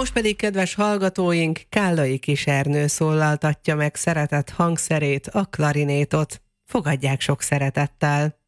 Most pedig, kedves hallgatóink, Kállai Kis Ernő szólaltatja meg szeretett hangszerét, a klarinétot. Fogadják sok szeretettel!